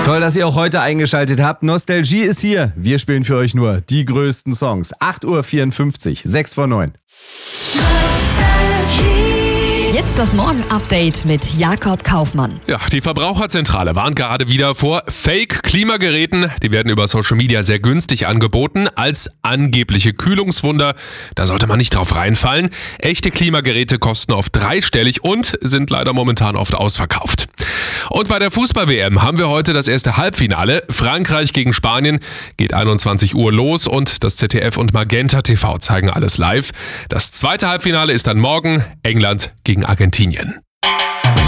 Toll, dass ihr auch heute eingeschaltet habt. Nostalgie ist hier. Wir spielen für euch nur die größten Songs. 8.54 Uhr, 6 vor 9. Jetzt das Morgen-Update mit Jakob Kaufmann. Ja, die Verbraucherzentrale warnt gerade wieder vor Fake-Klimageräten. Die werden über Social Media sehr günstig angeboten als angebliche Kühlungswunder. Da sollte man nicht drauf reinfallen. Echte Klimageräte kosten oft dreistellig und sind leider momentan oft ausverkauft. Und bei der Fußball-WM haben wir heute das erste Halbfinale. Frankreich gegen Spanien geht 21 Uhr los und das ZDF und Magenta TV zeigen alles live. Das zweite Halbfinale ist dann morgen England gegen Argentinien.